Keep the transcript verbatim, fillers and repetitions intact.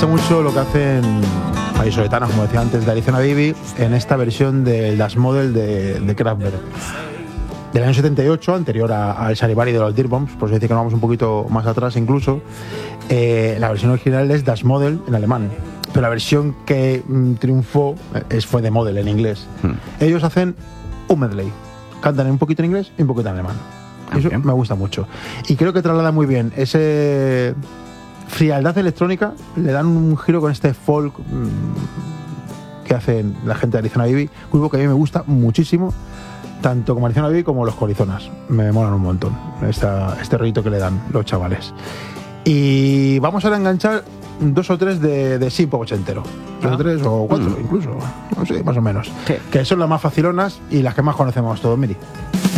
gusta mucho lo que hacen vallisoletanos, como decía antes, de Arizona Baby, en esta versión del Das Model de, de Kraftwerk. Del año setenta y ocho, anterior al Charivari de los Dirty Bombs, por eso decir que nos vamos un poquito más atrás incluso. Eh, la versión original es Das Model en alemán, pero la versión que mm, triunfó es, fue de Model en inglés. Hmm. Ellos hacen un medley, cantan un poquito en inglés y un poquito en alemán. Eso okay. me gusta mucho. Y creo que traslada muy bien ese frialdad electrónica, le dan un giro con este folk mmm, que hacen la gente de Arizona Baby, grupo que a mí me gusta muchísimo, tanto como Arizona Baby como los Corizonas. Me molan un montón esta, este rollito que le dan los chavales. Y vamos ahora a enganchar dos o tres de, de sí, poco ochentero. Dos ah. o tres o cuatro, mm. incluso. No sé, más o menos. ¿Qué? Que son las más facilonas y las que más conocemos todos, Miri.